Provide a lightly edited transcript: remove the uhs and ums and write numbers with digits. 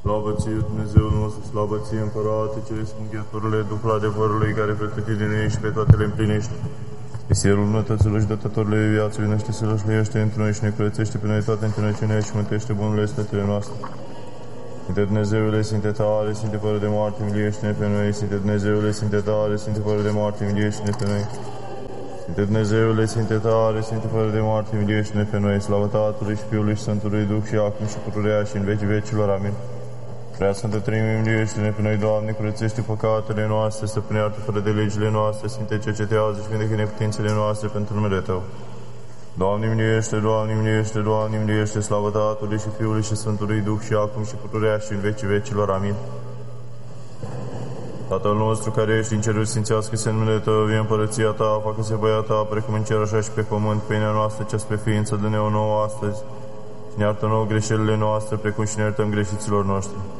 Slavă ție, Dumnezeul nostru, slavă ție, Împărate, Ceresc, Înghietorule, Duhul adevărului, care pretutindeni ești și pe toate le împlinești. Eserul bunătăților și dătătorului viață, vinește să lășluiește într noi și ne curățește pe noi toate întunăciunile și mântuiește bunurile stătile noastre. Sfinte Dumnezeule, Sfinte tare, Sfinte fără de moarte, miliește-ne pe noi. Sfinte Dumnezeule, Sfinte tare, Sfinte fără de moarte, miliește-ne pe noi. Sfinte Dumnezeule, Sfinte tare, Sfinte fără de moarte, miliește-ne pe noi. Slavă Tatălui și Fiului și Sfântului Duh și acum și pururea și în vecii vecilor. Amin. Prea Sfântă Treime, miliește-ne pe noi, Doamne, curățește păcatele noastre, stăpâne iartă fără de legile noastre, Sfinte, cercetează și vindecă neputințele noastre pentru numele Tău. Doamne, miliește, Doamne, miliește, Doamne, miliește, slavă Tatălui și Fiului și Sfântului Duh și acum și pururea și în vecii vecilor. Amin. Tatăl nostru care ești în ceruri, sfințească-se numele Tău, vie împărăția Ta, facă-se voia Ta, precum în cer așa și pe pământ. Pâinea noastră cea spre ființă, dă-ne-o nouă astăzi și ne iartă nouă greșelile noastre, precum și ne iertăm greșiților noștri.